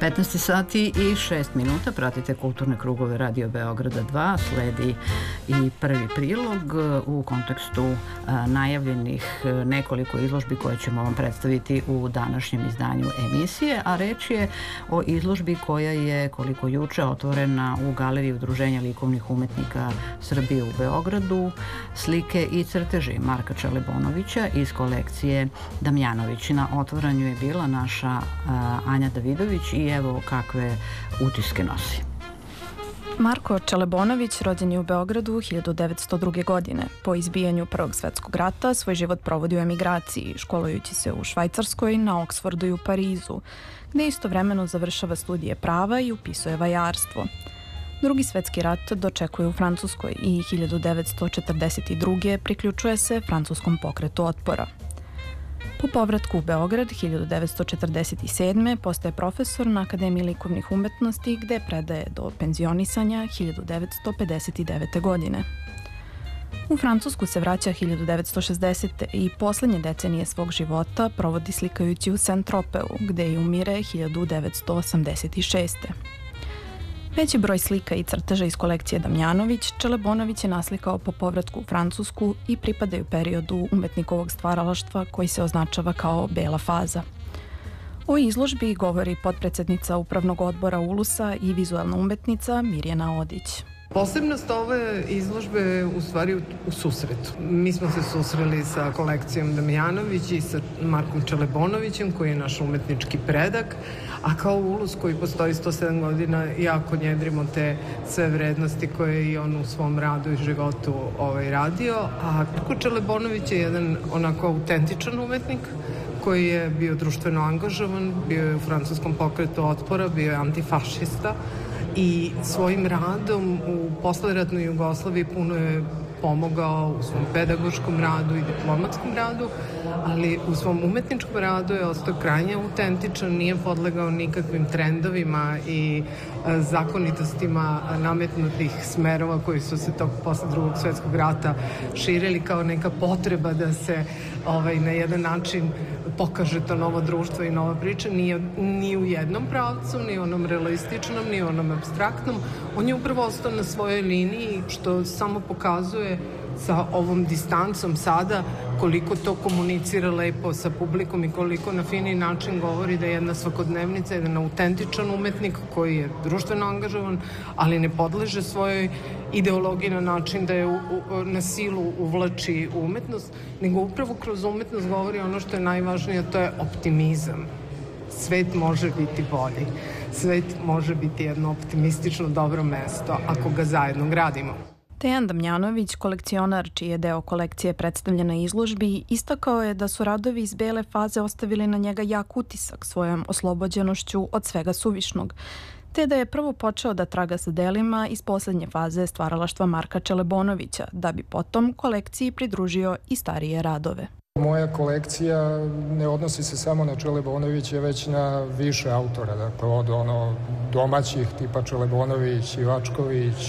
15 sati i 6 minuta, pratite Kulturne krugove Radio Beograda 2, sledi i prvi prilog u kontekstu najavljenih nekoliko izložbi koje ćemo vam predstaviti u današnjem izdanju emisije, a reč je o izložbi koja je koliko juče otvorena u Galeriji Udruženja likovnih umetnika Srbije u Beogradu, slike i crteži Marka Čelebonovića iz kolekcije Damjanović. Na otvaranju je bila naša Anja Davidović i evo kakve utiske nosi. Marko Čelebonović rođen je u Beogradu 1902. godine. Po izbijanju Prvog svetskog rata svoj život provodi u emigraciji, školujući se u Švajcarskoj, na Oksfordu i u Parizu, gde istovremeno završava studije prava i upisuje vajarstvo. Drugi svetski rat dočekuje u Francuskoj i 1942. priključuje se francuskom pokretu otpora. Po povratku u Beograd 1947. postaje profesor na Akademiji likovnih umetnosti gde predaje do penzionisanja 1959. godine. U Francusku se vraća 1960. i poslednje decenije svog života provodi slikajući u Saint-Tropeu gde i umire 1986. Veći broj slika i crteža iz kolekcije Damjanović Čelebonović je naslikao po povratku u Francusku i pripadaju periodu umetnikovog stvaralaštva koji se označava kao bela faza. O izložbi govori potpredsednica Upravnog odbora ULUS-a i vizualna umetnica Mirjana Odić. Posebnost ove izložbe je u stvari u susretu. Mi smo se susreli sa kolekcijom Damjanović i sa Markom Čelebonovićem koji je naš umetnički predak, a kao ULUS koji postoji 107 godina jako njedrimo te sve vrednosti koje je i on u svom radu i životu radio. A Marko Čelebonović je jedan onako autentičan umetnik koji je bio društveno angažovan, bio je u francuskom pokretu otpora, bio je antifašista i svojim radom u posleratnoj Jugoslaviji puno je pomogao u svom pedagoškom radu i diplomatskom radu, ali u svom umetničkom radu je ostao krajnje autentičan, nije podlegao nikakvim trendovima i zakonitostima nametnutih smerova koji su se posle Drugog svetskog rata širili kao neka potreba da se na jedan način pokaže to novo društvo i nova priča, ni u jednom pravcu, ni onom realističnom, ni onom abstraktnom. On je upravo ostao na svojoj liniji, što samo pokazuje sa ovom distancom sada koliko to komunicira lepo sa publikom i koliko na fini način govori da je jedna svakodnevnica, jedan autentičan umetnik koji je društveno angažovan, ali ne podleže svojoj ideologiji na način da je na silu uvlači u umetnost, nego upravo kroz umetnost govori ono što je najvažnije, a to je optimizam. Svet može biti bolji. Svet može biti jedno optimistično dobro mesto ako ga zajedno gradimo. Dejan Damjanović, kolekcionar čiji je deo kolekcije predstavljen na izložbi, istakao je da su radovi iz bele faze ostavili na njega jak utisak svojom oslobođenošću od svega suvišnog, te da je prvo počeo da traga sa delima iz poslednje faze stvaralaštva Marka Čelebonovića, da bi potom kolekciji pridružio i starije radove. Moja kolekcija ne odnosi se samo na Čelebonovića, već na više autora, dakle od domaćih tipa Čelebonović, Ivačković,